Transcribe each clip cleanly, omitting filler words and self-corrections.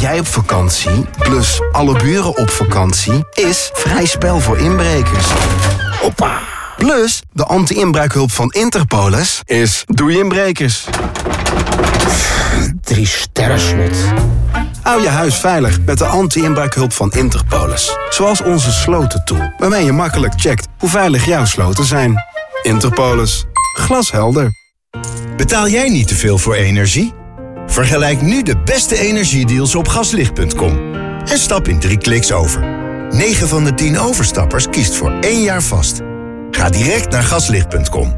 jij op vakantie, plus alle buren op vakantie, is vrij spel voor inbrekers. Hoppa! Plus, de anti-inbraakhulp van Interpolis is doei inbrekers. 3 sterren slot. Hou je huis veilig met de anti-inbraakhulp van Interpolis. Zoals onze slotentool, waarmee je makkelijk checkt hoe veilig jouw sloten zijn. Interpolis. Glashelder. Betaal jij niet te veel voor energie? Vergelijk nu de beste energiedeals op gaslicht.com. En stap in 3 kliks over. 9 van de 10 overstappers kiest voor 1 jaar vast. Ga direct naar gaslicht.com.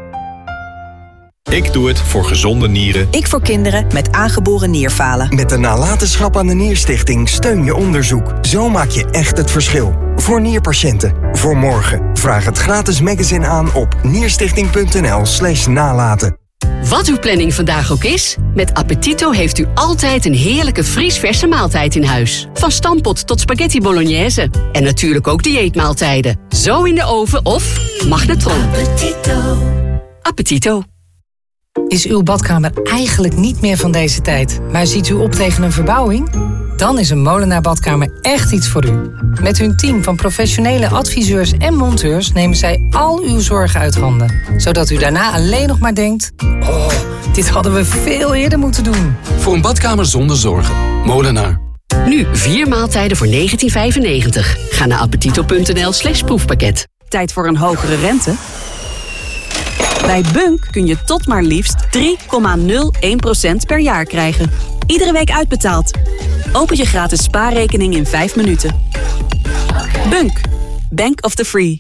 Ik doe het voor gezonde nieren. Ik voor kinderen met aangeboren nierfalen. Met de nalatenschap aan de Nierstichting steun je onderzoek. Zo maak je echt het verschil. Voor nierpatiënten. Voor morgen. Vraag het gratis magazine aan op nierstichting.nl/nalaten. Wat uw planning vandaag ook is, met Appetito heeft u altijd een heerlijke vriesverse maaltijd in huis. Van stampot tot spaghetti bolognese. En natuurlijk ook dieetmaaltijden. Zo in de oven of magnetron. Appetito. Appetito. Is uw badkamer eigenlijk niet meer van deze tijd, maar ziet u op tegen een verbouwing? Dan is een Molenaar Badkamer echt iets voor u. Met hun team van professionele adviseurs en monteurs nemen zij al uw zorgen uit handen. Zodat u daarna alleen nog maar denkt, oh, dit hadden we veel eerder moeten doen. Voor een badkamer zonder zorgen. Molenaar. Nu 4 maaltijden voor €19,95. Ga naar appetito.nl/proefpakket. Tijd voor een hogere rente? Bij Bunk kun je tot maar liefst 3,01% per jaar krijgen. Iedere week uitbetaald. Open je gratis spaarrekening in 5 minuten. Bunk. Bank of the Free.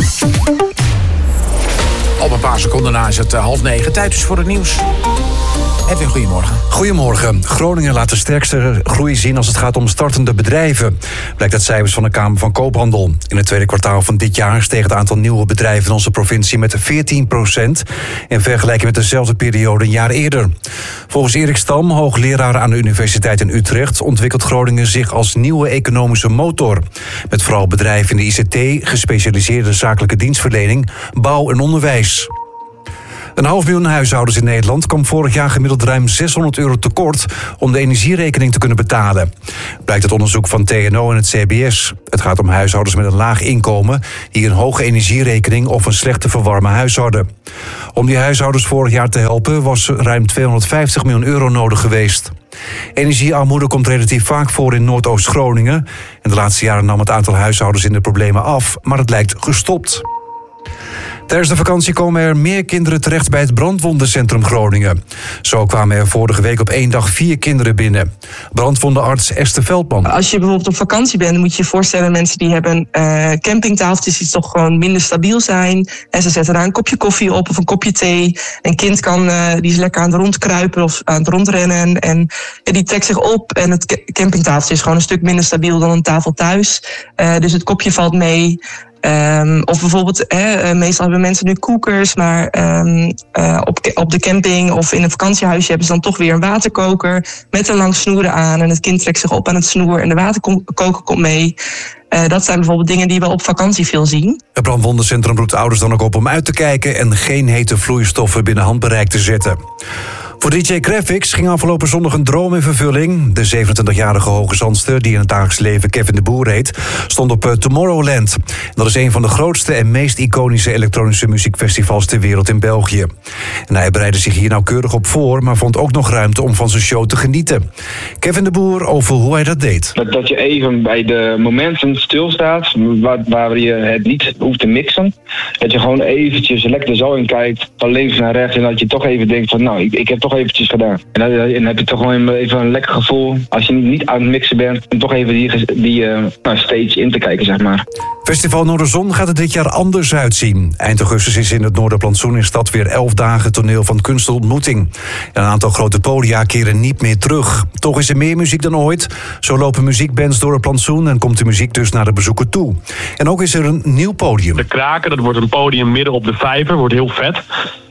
Op een paar seconden na is het 8:30. Tijd dus voor het nieuws. Edwin, goedemorgen. Goedemorgen. Groningen laat de sterkste groei zien als het gaat om startende bedrijven. Blijkt uit cijfers van de Kamer van Koophandel. In het tweede kwartaal van dit jaar steeg het aantal nieuwe bedrijven in onze provincie met 14% in vergelijking met dezelfde periode een jaar eerder. Volgens Erik Stam, hoogleraar aan de Universiteit in Utrecht, ontwikkelt Groningen zich als nieuwe economische motor. Met vooral bedrijven in de ICT, gespecialiseerde zakelijke dienstverlening, bouw en onderwijs. 500.000 huishoudens in Nederland kwam vorig jaar gemiddeld ruim €600 tekort om de energierekening te kunnen betalen. Blijkt uit onderzoek van TNO en het CBS. Het gaat om huishoudens met een laag inkomen die een hoge energierekening of een slecht te verwarmen huis hadden. Om die huishoudens vorig jaar te helpen was ruim €250 miljoen nodig geweest. Energiearmoede komt relatief vaak voor in Noordoost-Groningen. In de laatste jaren nam het aantal huishoudens in de problemen af, maar het lijkt gestopt. Tijdens de vakantie komen er meer kinderen terecht bij het brandwondencentrum Groningen. Zo kwamen er vorige week op 1 dag 4 kinderen binnen. Brandwondenarts Esther Veldman. Als je bijvoorbeeld op vakantie bent, moet je je voorstellen, mensen die hebben campingtafeltjes die toch gewoon minder stabiel zijn. En ze zetten daar een kopje koffie op of een kopje thee. Een kind die is lekker aan het rondkruipen of aan het rondrennen. En die trekt zich op en het campingtafeltje is gewoon een stuk minder stabiel dan een tafel thuis. Dus het kopje valt mee. Of bijvoorbeeld, meestal hebben mensen nu koekers, maar op de camping of in een vakantiehuisje hebben ze dan toch weer een waterkoker met een lang snoer eraan. En het kind trekt zich op aan het snoer en de waterkoker komt mee. Dat zijn bijvoorbeeld dingen die we op vakantie veel zien. Het brandwondencentrum roept ouders dan ook op om uit te kijken en geen hete vloeistoffen binnen handbereik te zetten. Voor DJ Graphics ging afgelopen zondag een droom in vervulling. De 27-jarige hoogezandster, die in het dagelijks leven Kevin de Boer heet, stond op Tomorrowland. Dat is een van de grootste en meest iconische elektronische muziekfestivals ter wereld in België. En hij bereidde zich hier nauwkeurig op voor, maar vond ook nog ruimte om van zijn show te genieten. Kevin de Boer over hoe hij dat deed. Dat je even bij de momenten stilstaat, waar je het niet hoeft te mixen. Dat je gewoon eventjes lekker de zaal in kijkt, van links naar rechts, en dat je toch even denkt van, nou, ik heb toch eventjes gedaan. En dan heb je toch gewoon even een lekker gevoel, als je niet aan het mixen bent, om toch even die stage in te kijken, zeg maar. Festival Noorderzon gaat er dit jaar anders uitzien. Eind augustus is in het Noorderplantsoen in stad weer 11 dagen toneel van kunst en ontmoeting. En een aantal grote podia keren niet meer terug. Toch is er meer muziek dan ooit. Zo lopen muziekbands door het plantsoen en komt de muziek dus naar de bezoeker toe. En ook is er een nieuw podium. De Kraken, dat wordt een podium midden op de Vijver, wordt heel vet.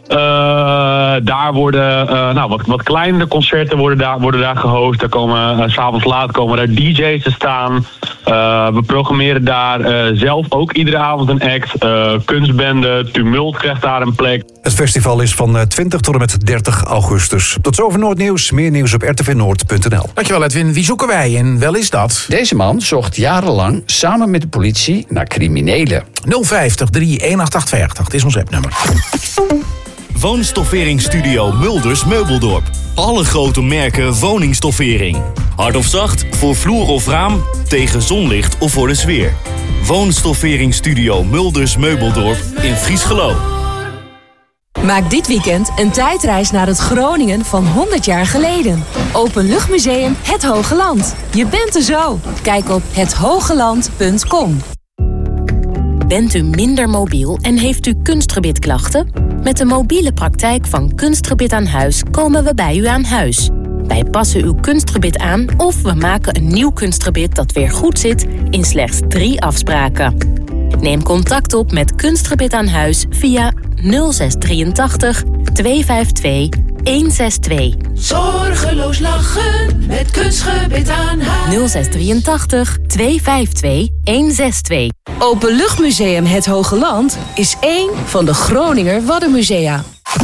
Daar worden wat kleinere concerten worden daar gehost. Daar komen 's avonds laat komen daar DJ's te staan. We programmeren daar zelf ook iedere avond een act. Kunstbende, Tumult krijgt daar een plek. Het festival is van 20 tot en met 30 augustus. Tot zover Noordnieuws. Meer nieuws op rtvnoord.nl. Dankjewel Edwin. Wie zoeken wij en wel is dat? Deze man zocht jarenlang samen met de politie naar criminelen. 050 31888 is ons appnummer. Woonstofferingsstudio Mulders Meubeldorp. Alle grote merken woningstoffering. Hard of zacht, voor vloer of raam, tegen zonlicht of voor de sfeer. Woonstofferingsstudio Mulders Meubeldorp in Friesgeloo. Maak dit weekend een tijdreis naar het Groningen van 100 jaar geleden. Openluchtmuseum Het Hoge Land. Je bent er zo. Kijk op hethogeland.com. Bent u minder mobiel en heeft u kunstgebitklachten? Met de mobiele praktijk van Kunstgebit aan Huis komen we bij u aan huis. Wij passen uw kunstgebit aan of we maken een nieuw kunstgebit dat weer goed zit in slechts 3 afspraken. Neem contact op met Kunstgebit aan Huis via 0683 252 162. Zorgeloos lachen met Kunstgebit aan Huis. 0683 252 162. Openluchtmuseum Het Hoge Land is één van de Groninger Waddenmusea.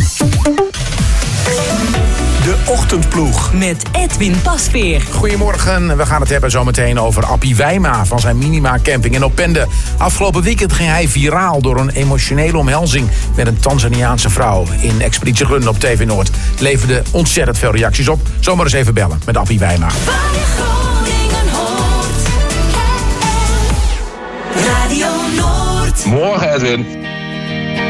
De Ochtendploeg. Met Edwin Pasveer. Goedemorgen, we gaan het hebben zometeen over Appie Wijma van zijn Minima Camping in Opende. Afgelopen weekend ging hij viraal door een emotionele omhelzing met een Tanzaniaanse vrouw in Expeditie Gun op TV Noord. Leverde ontzettend veel reacties op. Zomaar eens even bellen met Appie Wijma. Radio Noord. Morgen Edwin.